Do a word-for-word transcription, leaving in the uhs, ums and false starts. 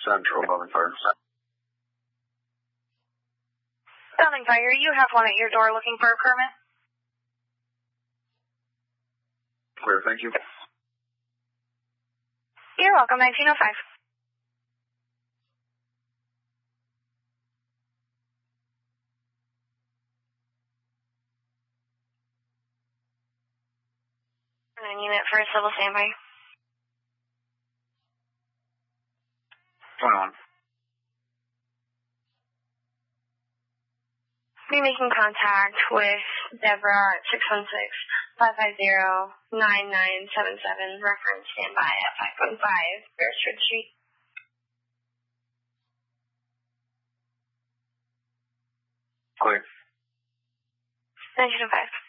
Central, Building Fire. Building Fire, you have one at your door looking for a permit. Clear, thank you. You're welcome, nineteen oh five. nine unit for a civil standby. twenty-one. Be making contact with Deborah at six one six, five five zero, nine nine seven seven. Reference standby at five one five Beresford Street. Clear. nineteen oh five.